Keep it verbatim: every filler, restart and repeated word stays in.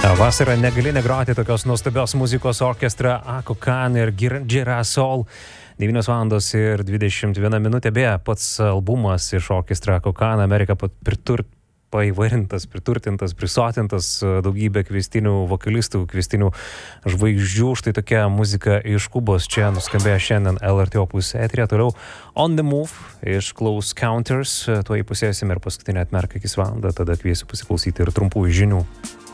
Vasarą negali negroti tokios nuostabios muzikos orkestra Ako Kan ir Girasol. devynios valandos ir dvidešimt viena minutė. Beje, pats albumas iš orkestra Ako Kan Amerika pritur, paįvairintas, priturtintas, prisotintas daugybė kvestinių vokalistų, kvestinių žvaigždžių. Štai tokia muzika iš Kubos čia nuskambėjo šiandien L R T Opus eteryje. Toliau On the Move iš Close Counters. Tuo įpusėsime ir paskutinę atmerką iki valandą. Tada kviesiu pasiklausyti ir trumpųjų žinių.